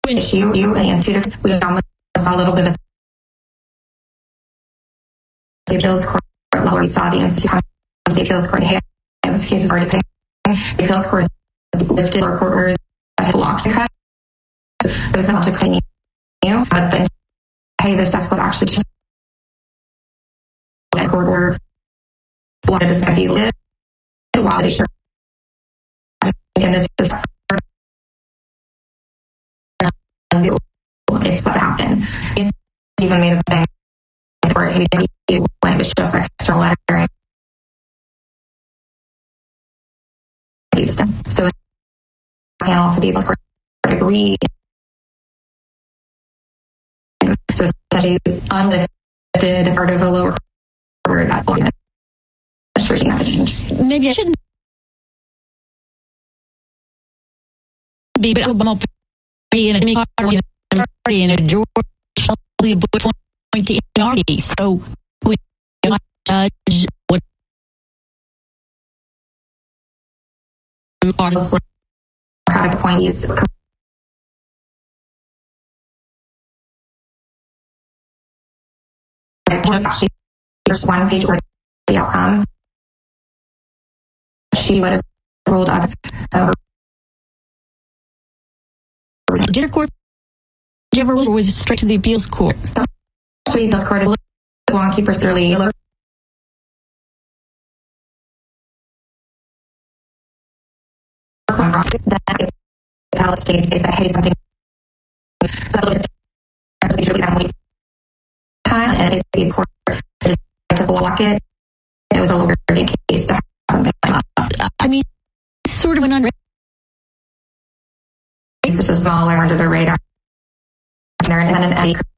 issue. The Institute, we almost saw a little bit of the appeals court level. We saw the Institute come to the appeals court. Hey, this case is already pending. The appeals court lifted our court orders that had blocked the cut. It was not to continue, but then, hey, this desk was actually changed. The court order wanted to be lifted while they should. And this is it's what happened. It's even made a thing for it when it was just external lettering. So the panel for the appeals court agreed. So essentially unlifted part of a lower court that administration had changed. Maybe I shouldn't be, but Obama in a party in a George W. Bush appointee party. So we judge what Democratic appointees. There's one page where the outcome she would have ruled other. District court, whichever was straight to the appeals court. So, the appeals court is wonky, particularly that appellate stage. They say, hey, something that's a little bit procedurally that waste time, and it's the court to block it. It was a lower case to have something come up. I mean, sort of an unread. It's just smaller under the radar. And Eddie